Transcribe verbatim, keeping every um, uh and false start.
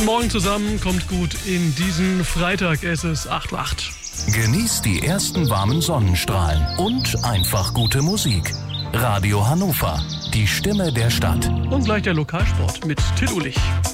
Guten Morgen zusammen, kommt gut in diesen Freitag. Es ist acht Uhr acht. Genießt die ersten warmen Sonnenstrahlen und einfach gute Musik. Radio Hannover, die Stimme der Stadt. Und gleich der Lokalsport mit Till Ulich.